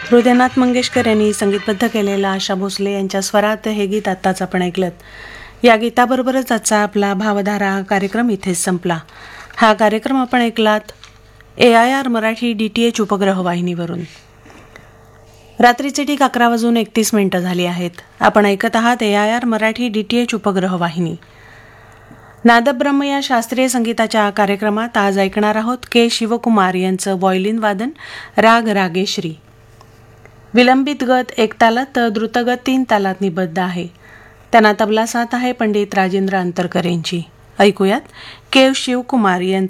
हृदयनाथ मंगेशकर यांनी संगीतबद्ध केलेलं आशा भोसले यांच्या स्वरात हे गीत आत्ताच आपण ऐकलं. या गीताबरोबरच आजचा आपला भावधारा हा कार्यक्रम इथेच संपला. हा कार्यक्रम आपण ऐकलात AIR मराठी DTH उपग्रह वाहिनीवरून. रात्रीचे ठीक 11:31 झाली आहेत. आपण ऐकत आहात AIR मराठी DTH उपग्रह वाहिनी. नादब्रह्म या शास्त्रीय संगीताच्या कार्यक्रमात आज ऐकणार आहोत के शिवकुमार यांचं व्हायोलिन वादन, राग रागेश्री. विलंबित गत 1 तालात तर द्रुतगत 3 तालात निबद्ध आहे. त्यांना तबला साथ आहे पंडित राजेंद्र अंतरकर यांची. ऐकूयात के शिवकुमार यांचं